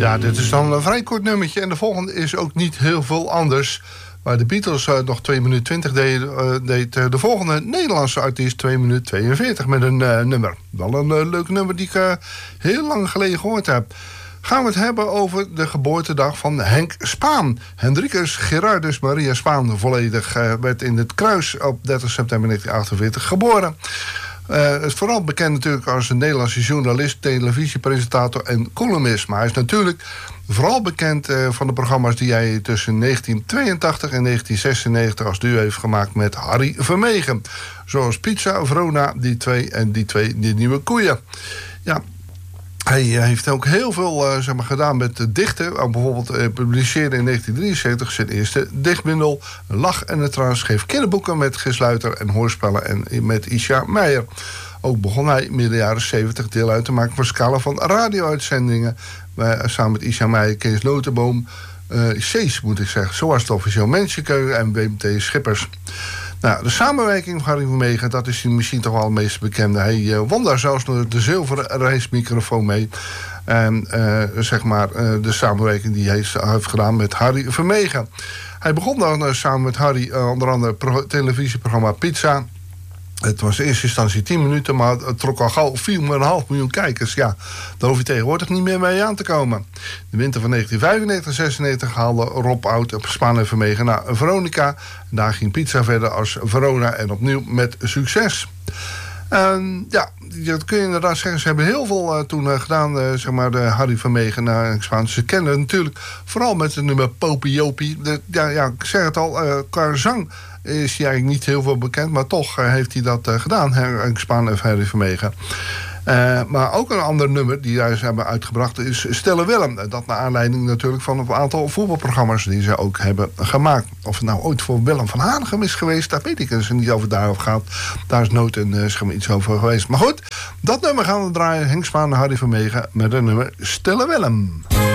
Ja, dit is dan een vrij kort nummertje. En de volgende is ook niet heel veel anders. Waar de Beatles nog 2 minuten 20 deed de volgende Nederlandse artiest 2 minuten 42 met een nummer. Wel een leuk nummer die ik heel lang geleden gehoord heb. Gaan we het hebben over de geboortedag van Henk Spaan. Hendrikus Gerardus Maria Spaan volledig werd in het Kruis op 30 september 1948 geboren. Is vooral bekend natuurlijk als een Nederlandse journalist, televisiepresentator en columnist. Maar hij is natuurlijk vooral bekend van de programma's die hij tussen 1982 en 1996 als duo heeft gemaakt met Harry Vermegen. Zoals Pizza, Verona, die nieuwe koeien. Ja. Hij heeft ook heel veel gedaan met dichten. Bijvoorbeeld publiceerde in 1973 zijn eerste dichtbundel Lach en het Traan. Schreef kinderboeken met Gis Luiter en hoorspellen en met Isha Meijer. Ook begon hij midden jaren 70 deel uit te maken van scala van radio-uitzendingen. Samen met Isha Meijer, Kees Notenboom, Cees moet ik zeggen. Zo was het officieel Menschenkeuken en WMT Schippers. Nou, de samenwerking van Harry Vermegen, dat is misschien toch wel het meest bekende. Hij won daar zelfs nog de zilveren reismicrofoon mee. En de samenwerking die hij heeft gedaan met Harry Vermegen. Hij begon dan samen met Harry onder andere televisieprogramma Pizza. Het was in eerste instantie 10 minuten, maar het trok al gauw 4,5 miljoen kijkers. Ja, daar hoef je tegenwoordig niet meer mee aan te komen. De winter van 1995-96 haalde Rob Oud op Spaan en Vermegen naar Veronica. En daar ging Pizza verder als Verona en opnieuw met succes. Ja, dat kun je inderdaad zeggen. Ze hebben heel veel toen gedaan, de Harry Vermegen en Spaan. Ze kennen natuurlijk vooral met het nummer Popiopie. Ik zeg het al, qua zang is hij eigenlijk niet heel veel bekend, maar toch heeft hij dat gedaan, Henk Spaan en Harry Vermegen. Maar ook een ander nummer die zij hebben uitgebracht is Stille Willem. Dat naar aanleiding natuurlijk van een aantal voetbalprogramma's die ze ook hebben gemaakt. Of het nou ooit voor Willem van Hanegem is geweest, dat weet ik dus niet over daarover gaat. Daar is nooit iets over geweest. Maar goed, dat nummer gaan we draaien. Henk Spaan en Harry Vermegen met een nummer Stille Willem.